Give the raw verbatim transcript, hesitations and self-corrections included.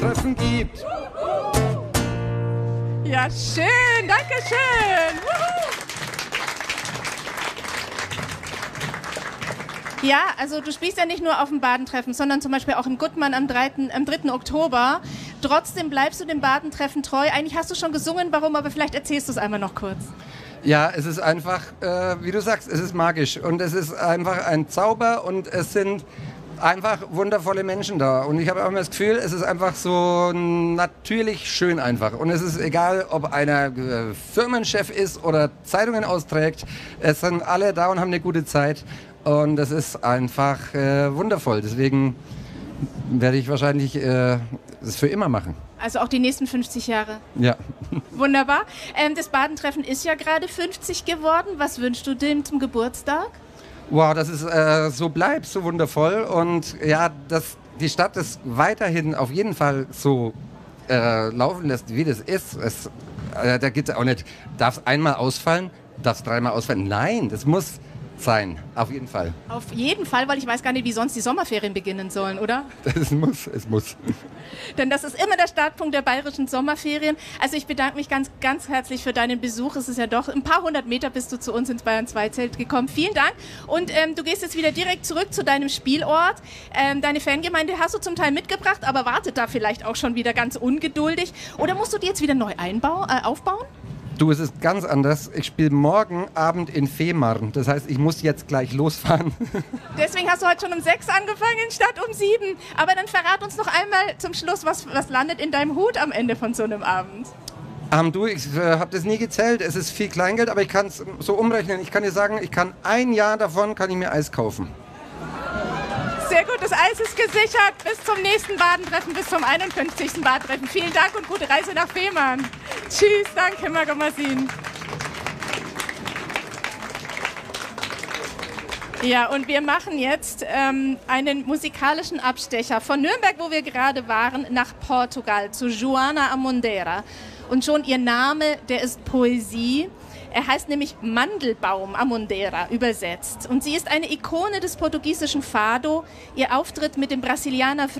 Treffen gibt. Ja, schön, danke schön. Ja, also du spielst ja nicht nur auf dem Badentreffen, sondern zum Beispiel auch im Gutmann am dritten, am dritten Oktober. Trotzdem bleibst du dem Badentreffen treu. Eigentlich hast du schon gesungen, warum, aber vielleicht erzählst du es einmal noch kurz. Ja, es ist einfach, äh, wie du sagst, es ist magisch und es ist einfach ein Zauber und es sind einfach wundervolle Menschen da. Und ich habe auch immer das Gefühl, es ist einfach so natürlich schön einfach. Und es ist egal, ob einer äh, Firmenchef ist oder Zeitungen austrägt, es sind alle da und haben eine gute Zeit. Und es ist einfach äh, wundervoll. Deswegen werde ich wahrscheinlich äh, das für immer machen. Also auch die nächsten fünfzig Jahre. Ja. Wunderbar. Ähm, das Badentreffen ist ja gerade fünfzig geworden. Was wünschst du dem zum Geburtstag? Wow, dass es äh, so bleibt, so wundervoll. Und ja, dass die Stadt es weiterhin auf jeden Fall so äh, laufen lässt, wie das ist. Es, äh, da geht es auch nicht, darf es einmal ausfallen, darf es dreimal ausfallen. Nein, das muss sein, auf jeden Fall. Auf jeden Fall, weil ich weiß gar nicht, wie sonst die Sommerferien beginnen sollen, oder? Es muss, es muss. Denn das ist immer der Startpunkt der bayerischen Sommerferien. Also ich bedanke mich ganz, ganz herzlich für deinen Besuch. Es ist ja doch ein paar hundert Meter bist du zu uns ins Bayern zwei Zelt gekommen. Vielen Dank. Und ähm, du gehst jetzt wieder direkt zurück zu deinem Spielort. Ähm, deine Fangemeinde hast du zum Teil mitgebracht, aber wartet da vielleicht auch schon wieder ganz ungeduldig. Oder musst du die jetzt wieder neu einbauen, äh, aufbauen? Du, es ist ganz anders. Ich spiele morgen Abend in Fehmarn. Das heißt, ich muss jetzt gleich losfahren. Deswegen hast du heute schon um sechs angefangen statt um sieben. Aber dann verrat uns noch einmal zum Schluss, was, was landet in deinem Hut am Ende von so einem Abend? Ähm, du, ich äh, habe das nie gezählt. Es ist viel Kleingeld, aber ich kann es so umrechnen. Ich kann dir sagen, ich kann ein Jahr davon, kann ich mir Eis kaufen. Sehr gut, das Eis ist gesichert. Bis zum nächsten Badentreffen, bis zum einundfünfzigsten Badentreffen. Vielen Dank und gute Reise nach Fehmarn. Tschüss, danke, Magomasin. Ja, und wir machen jetzt ähm, einen musikalischen Abstecher von Nürnberg, wo wir gerade waren, nach Portugal, zu Joana Amondera. Und schon ihr Name, der ist Poesie. Er heißt nämlich Mandelbaum Amondera, übersetzt. Und sie ist eine Ikone des portugiesischen Fado. Ihr Auftritt mit dem Brasilianer